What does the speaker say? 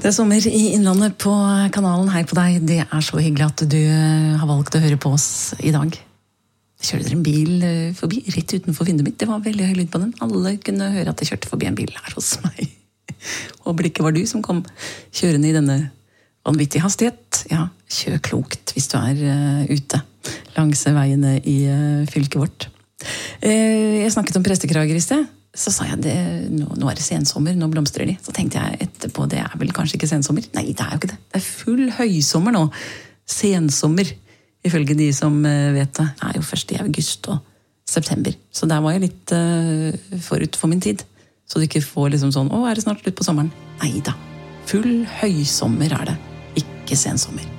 Det sommer i Innlandet på kanalen. Hei på deg. Det så hyggelig at du har valgt å høre på oss i dag. Kjørte dere en bil forbi rett utenfor vinduet mitt. Det var veldig høy lyd på den. Alle kunne høre at det kjørte forbi en bil her hos meg. Håper det ikke var du som kom kjørende i denne vanvittige hastighet. Ja, kjør klokt hvis du ute langs veiene i fylket vårt. Jeg snakket om prestekrager i sted. Så sa jeg, nå det sensommer, nå blomstrer de. Så tenkte jeg etterpå, det vel kanskje ikke sensommer? Nei, det jo ikke det. Det full høysommer nå. Sensommer, ifølge de som vet det. Det jo først i august og september. Så der var jeg litt forut for min tid. Så du ikke får liksom sånn, det snart slutt på sommeren? Neida, full høysommer det. Ikke sensommer.